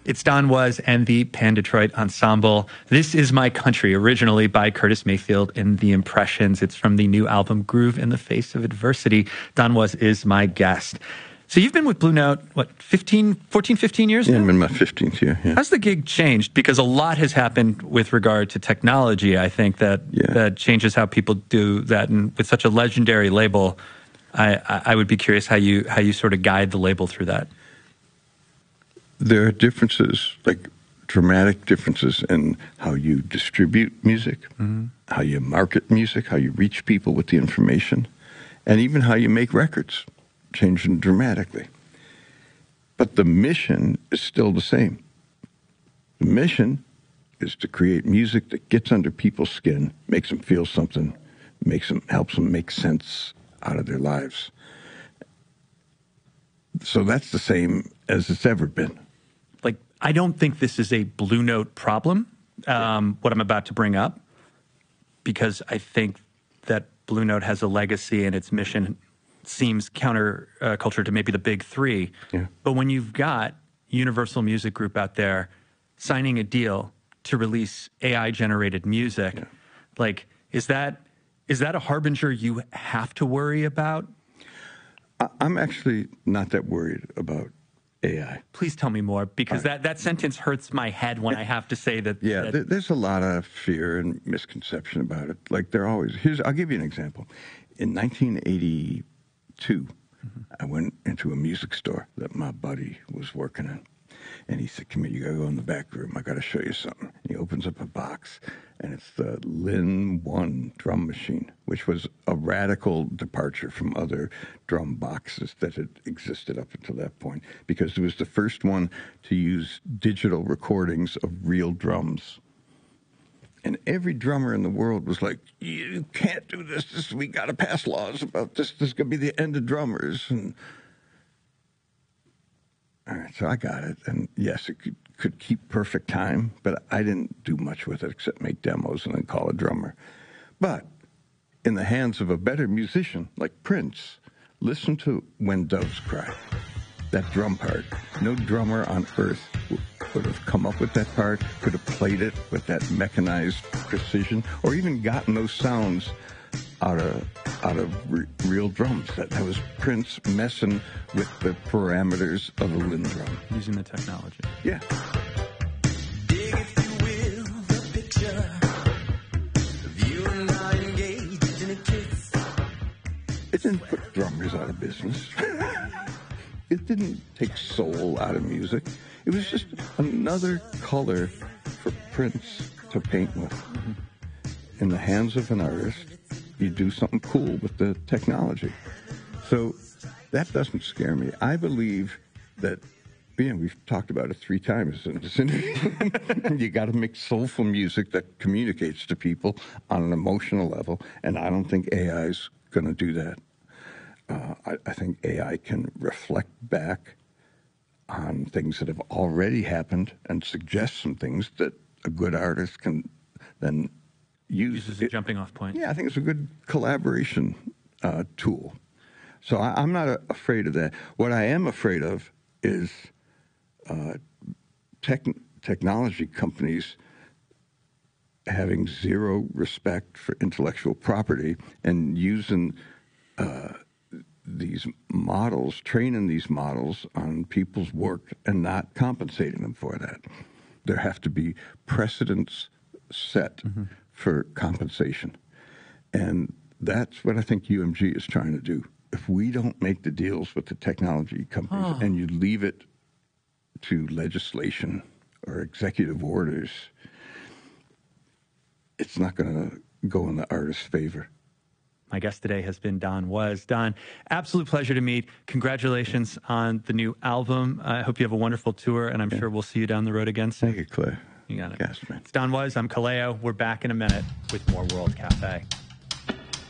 It's Don Was and the Pan Detroit Ensemble. This Is My Country, originally by Curtis Mayfield and the Impressions. It's from the new album Groove in the Face of Adversity. Don Was is my guest. So you've been with Blue Note, what, 15 years now? Yeah, I'm in my 15th year, yeah. How's the gig changed? Because a lot has happened with regard to technology, I think, that changes how people do that. And with such a legendary label, I would be curious how you sort of guide the label through that. There are differences, like dramatic differences in how you distribute music, how you market music, how you reach people with the information, and even how you make records, changing dramatically. But the mission is still the same. The mission is to create music that gets under people's skin, makes them feel something, helps them make sense out of their lives. So that's the same as it's ever been. Like, I don't think this is a Blue Note problem, what I'm about to bring up, because I think that Blue Note has a legacy and its mission seems counterculture to maybe the big three. Yeah. But when you've got Universal Music Group out there signing a deal to release AI-generated music, like, is that a harbinger you have to worry about? I'm actually not that worried about AI. Please tell me more, because that sentence hurts my head when I have to say that. Yeah, there's a lot of fear and misconception about it. Like I'll give you an example. In 1982, I went into a music store that my buddy was working in. And he said, "Come here, you got to go in the back room. I got to show you something." And he opens up a box, and it's the Linn 1 drum machine, which was a radical departure from other drum boxes that had existed up until that point, because it was the first one to use digital recordings of real drums. And every drummer in the world was like, "You can't do this. We got to pass laws about this. This is going to be the end of drummers." And all right, so I got it, and yes, it could keep perfect time, but I didn't do much with it except make demos and then call a drummer. But in the hands of a better musician like Prince, listen to When Doves Cry, that drum part. No drummer on earth would have come up with that part, could have played it with that mechanized precision, or even gotten those sounds out of real drums. That was Prince messing with the parameters of a Linn drum. Using the technology. Yeah. Dig, if you will, the picture of you and I engaged in a kiss. It didn't put drummers out of business. It didn't take soul out of music. It was just another color for Prince to paint with. In the hands of an artist, you do something cool with the technology. So that doesn't scare me. I believe that, we've talked about it 3 times in this interview. You got to make soulful music that communicates to people on an emotional level, and I don't think AI is going to do that. I think AI can reflect back on things that have already happened and suggest some things that a good artist can then use as a jumping off point. Yeah, I think it's a good collaboration tool. So I'm not afraid of that. What I am afraid of is technology companies having zero respect for intellectual property and using these models, training these models on people's work and not compensating them for that. There have to be precedents set for compensation. And that's what I think UMG is trying to do. If we don't make the deals with the technology companies and you leave it to legislation or executive orders, it's not going to go in the artist's favor. My guest today has been Don Was. Don, absolute pleasure to meet. Congratulations on the new album. I hope you have a wonderful tour, and I'm sure we'll see you down the road again soon. Thank you, Claire. You got it. Yes, man. It's Don Was. I'm Kaleo. We're back in a minute with more World Cafe.